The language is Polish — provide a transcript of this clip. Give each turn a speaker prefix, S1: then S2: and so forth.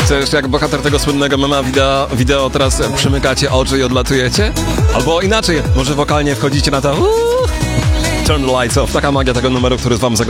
S1: Chcesz jak bohater tego słynnego mema wideo teraz przymykacie oczy i odlatujecie? Albo inaczej, może wokalnie wchodzicie na to Turn the lights off, taka magia tego numeru, który wam zagrałem.